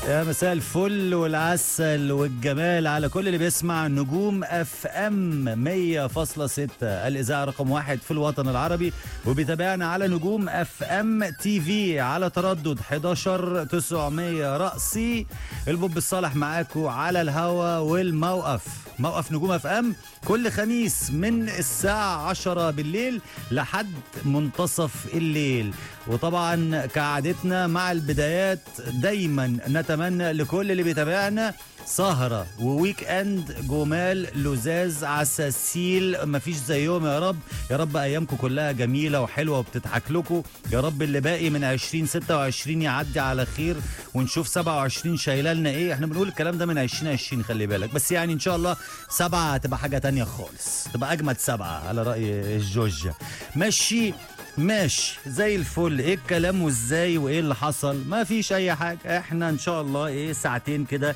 يا مساء الفل والعسل والجمال على كل اللي بيسمع نجوم اف ام 100.6 الاذاعه رقم 1 في الوطن العربي، وبيتابعنا على نجوم اف ام تي في على تردد 11900 رأسي. البوب الصالح معاكم على الهوا والموقف، موقف نجوم اف ام كل خميس من الساعة 10 بالليل لحد منتصف الليل. وطبعا كعادتنا مع البدايات دايما نتمنى لكل اللي بيتابعنا سهرة وويك اند جمال لزاز عساسيل مفيش زيهم يا رب. يا رب ايامكم كلها جميلة وحلوة وبتضحك لكم. يا رب اللي باقي من 2026 يعدي على خير ونشوف 27 شايله لنا ايه. احنا بنقول الكلام ده من 2020 خلي بالك، بس يعني ان شاء الله 7 هتبقى حاجة تانية خالص، تبقى اجمد 7 على رأي الجوجة. ماشي زي الفل. ايه الكلام وازاي وايه اللي حصل؟ ما فيش اي حاجة. احنا ان شاء الله ايه ساعتين كده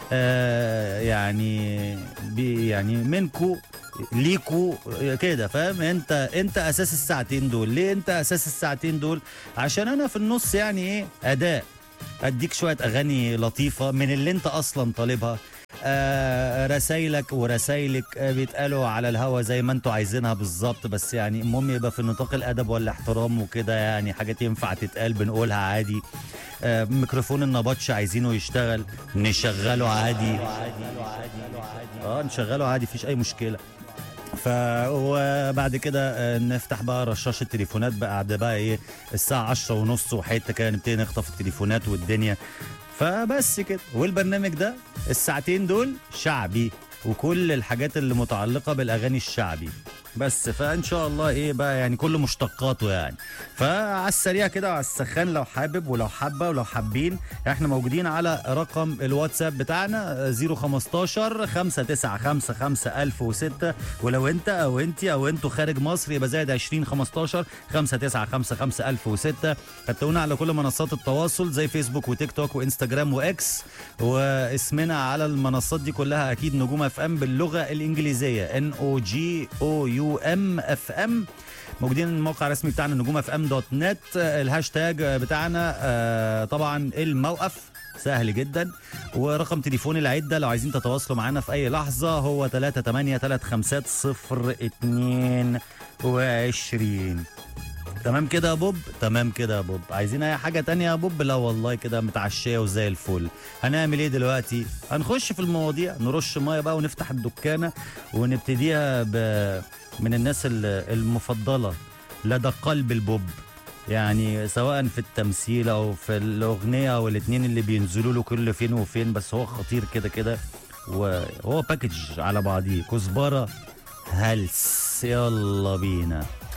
يعني منكو ليكو كده، فاهم؟ انت اساس الساعتين دول. ليه انت اساس الساعتين دول؟ عشان انا في النص يعني ايه اداء، اديك شويه اغاني لطيفه من اللي انت اصلا طالبها. رسايلك ورسايلك بيتقالوا على الهوا زي ما انتوا عايزينها بالظبط، بس يعني المهم يبقى في نطاق الادب والاحترام وكده، يعني حاجات ينفع تتقال بنقولها عادي. ميكروفون النبطش عايزينه يشتغل نشغله عادي. نشغله عادي مفيش اي مشكله. وبعد كده نفتح بقى رشاش التليفونات بقى ايه الساعه 10:30 وحته كده نبتدي نخطف التليفونات والدنيا. فبس كده. والبرنامج ده الساعتين دول شعبي وكل الحاجات اللي متعلقة بالأغاني الشعبي بس. فإن شاء الله إيه بقى يعني كل مشتقاته يعني. فعلى السريع كده وعلى السخان لو حابب ولو حابة ولو حابين، احنا موجودين على رقم الواتساب بتاعنا 015 5955 1006. ولو انت او انتي او انتوا خارج مصر يبقى زائد 20 15 5955 1006. هتلاقونا على كل منصات التواصل زي فيسبوك وتيك توك وانستجرام واكس، واسمنا على المنصات دي كلها اكيد نجوم اف ام باللغه الانجليزيه NOGOUM FM. موجودين الموقع الرسمي بتاعنا نجوم اف ام دوت نت. الهاشتاج بتاعنا طبعا الموقف سهل جدا. ورقم تليفون العده لو عايزين تتواصلوا معنا في اي لحظه هو 38350220. تمام كده يا بوب؟ تمام كده يا بوب. عايزين اي حاجه تانية يا بوب؟ لا والله كده متعشيه وزي الفل. هنعمل ايه دلوقتي؟ هنخش في المواضيع، نرش ميه بقى ونفتح الدكانه ونبتديها من الناس المفضله لدى قلب البوب، يعني سواء في التمثيل او في الاغنيه او الاثنين اللي بينزلوا له كل فين وفين، بس هو خطير كده كده وهو باكج على بعضيه. كزبره هلس. يلا بينا.